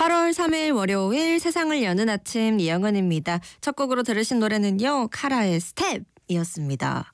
8월 3일 월요일 세상을 여는 아침 이영은입니다. 첫 곡으로 들으신 노래는요. 카라의 스텝이었습니다.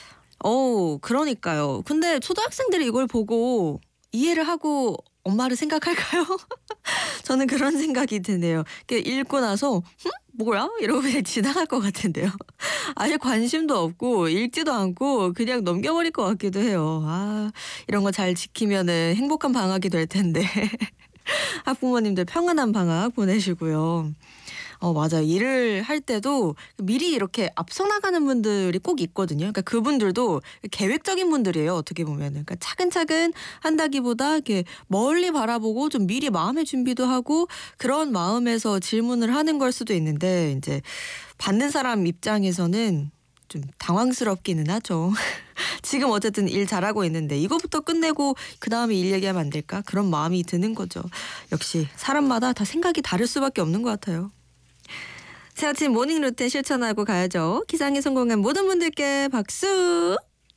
그러니까요. 근데 초등학생들이 이걸 보고 이해를 하고 엄마를 생각할까요? 저는 그런 생각이 드네요. 읽고 나서 뭐야? 이러고 그냥 지나갈 것 같은데요. 아예 관심도 없고 읽지도 않고 그냥 넘겨버릴 것 같기도 해요. 이런 거 잘 지키면은 행복한 방학이 될 텐데. 학부모님들 평안한 방학 보내시고요. 맞아. 일을 할 때도 미리 이렇게 앞서 나가는 분들이 꼭 있거든요. 그러니까 그분들도 계획적인 분들이에요. 어떻게 보면은. 그러니까 차근차근 한다기보다 이렇게 멀리 바라보고 좀 미리 마음의 준비도 하고 그런 마음에서 질문을 하는 걸 수도 있는데 이제 받는 사람 입장에서는 좀 당황스럽기는 하죠. 지금 어쨌든 일 잘하고 있는데 이거부터 끝내고 그 다음에 일 얘기하면 안 될까? 그런 마음이 드는 거죠. 역시 사람마다 다 생각이 다를 수밖에 없는 것 같아요. 새 아침 모닝 루틴 실천하고 가야죠. 기상에 성공한 모든 분들께 박수!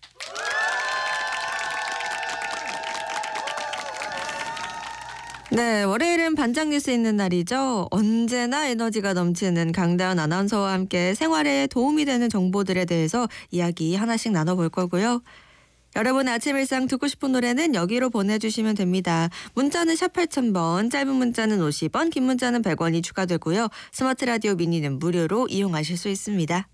네, 월요일은 반장 뉴스 있는 날이죠. 언제나 에너지가 넘치는 강다은 아나운서와 함께 생활에 도움이 되는 정보들에 대해서 이야기 하나씩 나눠볼 거고요. 여러분의 아침 일상 듣고 싶은 노래는 여기로 보내주시면 됩니다. 문자는 샵 8000번, 짧은 문자는 50원, 긴 문자는 100원이 추가되고요. 스마트 라디오 미니는 무료로 이용하실 수 있습니다.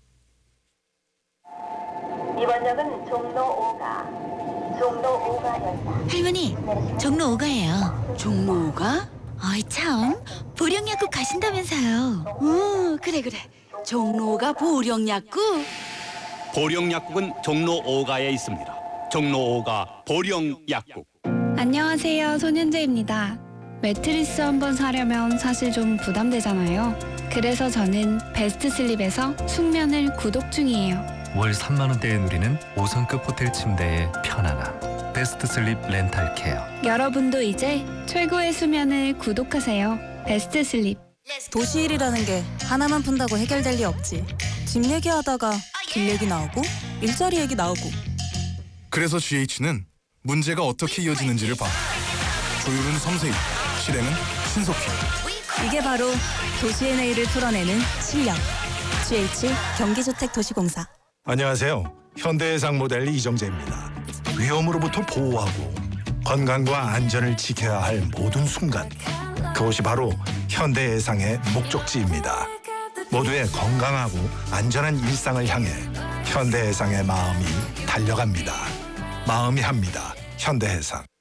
이번 역은 종로 5가역입니다. 할머니, 종로 5가예요. 종로 5가? 어이 참, 보령약국 가신다면서요. 그래. 종로 5가 보령약국? 보령약국은 종로 5가에 있습니다. 종로 5가 보령약국. 안녕하세요. 손현재입니다. 매트리스 한번 사려면 사실 좀 부담되잖아요. 그래서 저는 베스트 슬립에서 숙면을 구독 중이에요. 월 3만 원대에 누리는 5성급 호텔 침대의 편안함. 베스트 슬립 렌탈 케어. 여러분도 이제 최고의 수면을 구독하세요. 베스트 슬립. 도시일이라는 게 하나만 푼다고 해결될 리 없지. 집 얘기하다가 길 얘기 나오고 일자리 얘기 나오고. 그래서 GH는 문제가 어떻게 이어지는지를 봐. 조율은 섬세히, 실행은 신속히. 이게 바로 도시의 내일을 풀어내는 실력. GH 경기주택도시공사. 안녕하세요. 현대해상 모델 이정재입니다. 위험으로부터 보호하고 건강과 안전을 지켜야 할 모든 순간. 그것이 바로 현대해상의 목적지입니다. 모두의 건강하고 안전한 일상을 향해 현대해상의 마음이 달려갑니다. 마음이 합니다. 현대해상.